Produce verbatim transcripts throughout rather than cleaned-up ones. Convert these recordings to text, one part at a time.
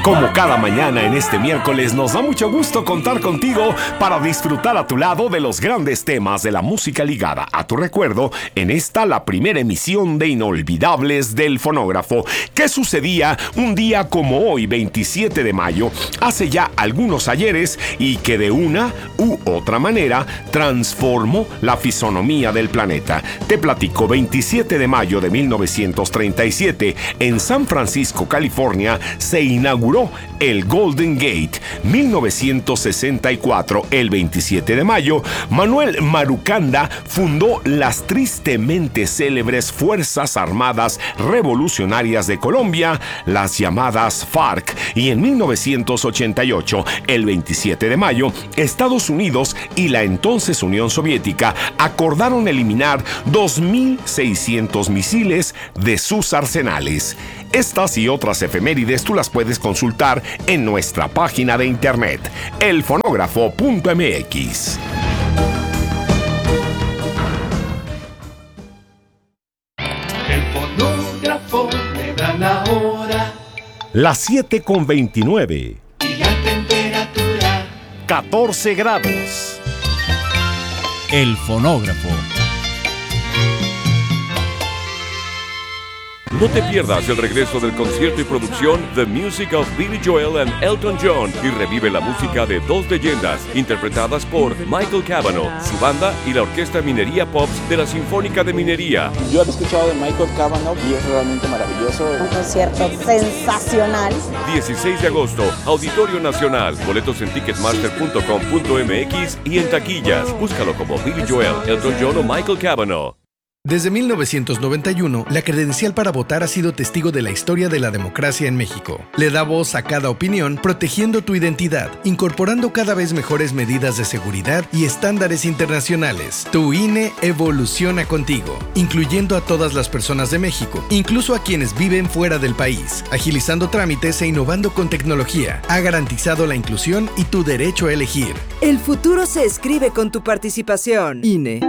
Como cada mañana en este miércoles, nos da mucho gusto contar contigo para disfrutar a tu lado de los grandes temas de la música ligada a tu recuerdo en esta, la primera emisión de Inolvidables del Fonógrafo, que sucedía un día como hoy, veintisiete de mayo, hace ya algunos ayeres, y que de una u otra manera transformó la fisonomía del planeta. Te platico, veintisiete de mayo de mil novecientos treinta y siete, en San Francisco, California, se inauguró el Golden Gate. Mil novecientos sesenta y cuatro, el veintisiete de mayo, Manuel Marucanda fundó las tristemente célebres Fuerzas Armadas Revolucionarias de Colombia, las llamadas FARC, y en mil novecientos ochenta y ocho, el veintisiete de mayo, Estados Unidos y la entonces Unión Soviética acordaron eliminar dos mil seiscientos misiles de sus arsenales. Estas y otras efemérides tú las puedes consultar en nuestra página de internet, el fonógrafo punto m x. El fonógrafo me da la hora. Las siete con veintinueve. Y la temperatura. catorce grados. El fonógrafo. No te pierdas el regreso del concierto y producción The Music of Billy Joel and Elton John, y revive la música de dos leyendas interpretadas por Michael Cavanaugh, su banda y la Orquesta Minería Pops de la Sinfónica de Minería. Yo he escuchado de Michael Cavanaugh y es realmente maravilloso. Un concierto sensacional. dieciséis de agosto, Auditorio Nacional. Boletos en ticketmaster punto com punto m x y en taquillas. Búscalo como Billy Joel, Elton John o Michael Cavanaugh. Desde mil novecientos noventa y uno, la credencial para votar ha sido testigo de la historia de la democracia en México. Le da voz a cada opinión, protegiendo tu identidad, incorporando cada vez mejores medidas de seguridad y estándares internacionales. Tu I N E evoluciona contigo, incluyendo a todas las personas de México, incluso a quienes viven fuera del país, agilizando trámites e innovando con tecnología. Ha garantizado la inclusión y tu derecho a elegir. El futuro se escribe con tu participación. I N E.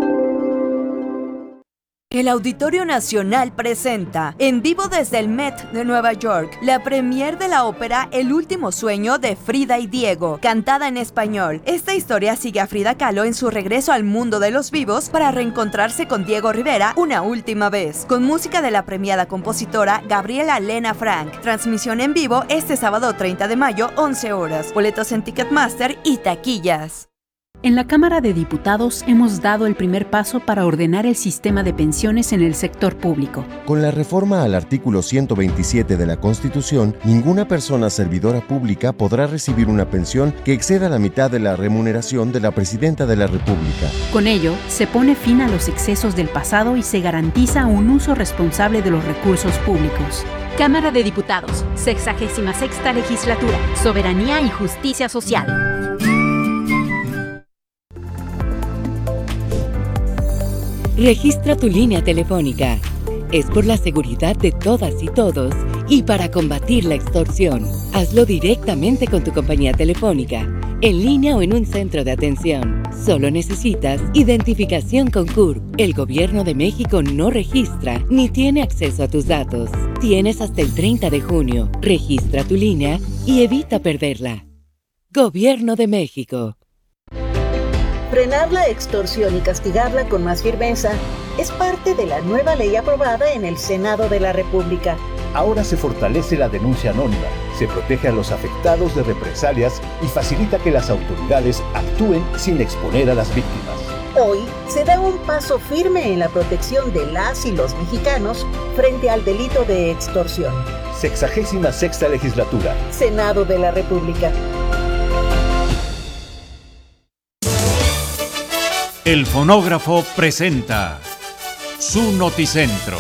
El Auditorio Nacional presenta, en vivo desde el Met de Nueva York, la premier de la ópera El último sueño de Frida y Diego, cantada en español. Esta historia sigue a Frida Kahlo en su regreso al mundo de los vivos para reencontrarse con Diego Rivera una última vez, con música de la premiada compositora Gabriela Lena Frank. Transmisión en vivo este sábado treinta de mayo, once horas. Boletos en Ticketmaster y taquillas. En la Cámara de Diputados hemos dado el primer paso para ordenar el sistema de pensiones en el sector público. Con la reforma al artículo ciento veintisiete de la Constitución, ninguna persona servidora pública podrá recibir una pensión que exceda la mitad de la remuneración de la Presidenta de la República. Con ello, se pone fin a los excesos del pasado y se garantiza un uso responsable de los recursos públicos. Cámara de Diputados, sexagésima sexta legislatura, Soberanía y Justicia Social. Registra tu línea telefónica. Es por la seguridad de todas y todos y para combatir la extorsión. Hazlo directamente con tu compañía telefónica, en línea o en un centro de atención. Solo necesitas identificación con C U R P. El Gobierno de México no registra ni tiene acceso a tus datos. Tienes hasta el treinta de junio. Registra tu línea y evita perderla. Gobierno de México. Frenar la extorsión y castigarla con más firmeza es parte de la nueva ley aprobada en el Senado de la República. Ahora se fortalece la denuncia anónima, se protege a los afectados de represalias y facilita que las autoridades actúen sin exponer a las víctimas. Hoy se da un paso firme en la protección de las y los mexicanos frente al delito de extorsión. Sexagésima sexta legislatura. Senado de la República. El fonógrafo presenta su noticentro.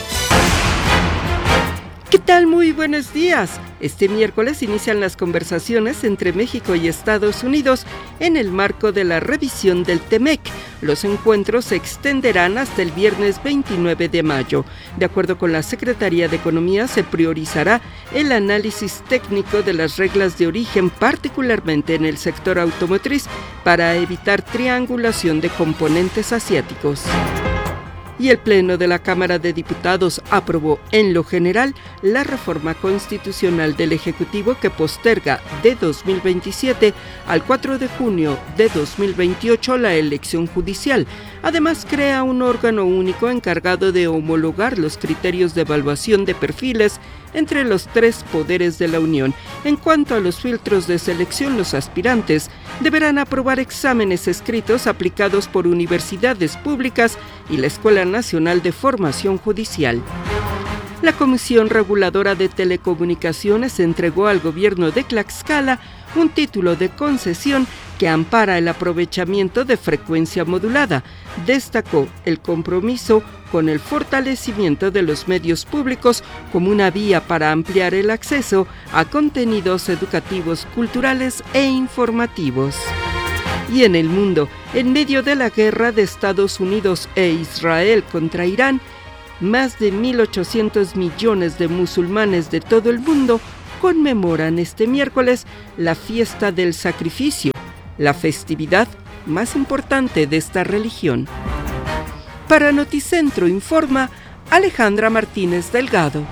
¿Qué tal? Muy buenos días. Este miércoles inician las conversaciones entre México y Estados Unidos en el marco de la revisión del TEMEC. Los encuentros se extenderán hasta el viernes veintinueve de mayo. De acuerdo con la Secretaría de Economía, se priorizará el análisis técnico de las reglas de origen, particularmente en el sector automotriz, para evitar triangulación de componentes asiáticos. y el Pleno de la Cámara de Diputados aprobó en lo general la reforma constitucional del Ejecutivo que posterga de dos mil veintisiete al cuatro de junio de dos mil veintiocho la elección judicial. Además, crea un órgano único encargado de homologar los criterios de evaluación de perfiles entre los tres poderes de la Unión. En cuanto a los filtros de selección, los aspirantes deberán aprobar exámenes escritos aplicados por universidades públicas y la Escuela Nacional de Formación Judicial. La Comisión Reguladora de Telecomunicaciones entregó al gobierno de Tlaxcala un título de concesión que ampara el aprovechamiento de frecuencia modulada. Destacó el compromiso con el fortalecimiento de los medios públicos como una vía para ampliar el acceso a contenidos educativos, culturales e informativos. Y en el mundo, en medio de la guerra de Estados Unidos e Israel contra Irán, más de mil ochocientos millones de musulmanes de todo el mundo conmemoran este miércoles la fiesta del sacrificio, la festividad más importante de esta religión. Para Noticentro informa Alejandra Martínez Delgado.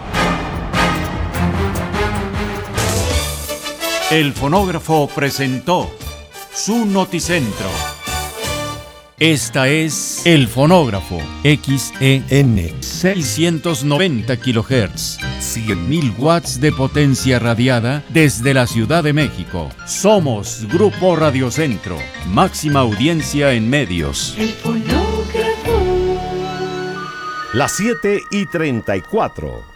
El fonógrafo presentó su Noticentro. Esta es El Fonógrafo, X E N, seiscientos noventa kilohertz, cien mil watts de potencia radiada desde la Ciudad de México. Somos Grupo Radiocentro, máxima audiencia en medios. El fonógrafo. Las siete y treinta y cuatro.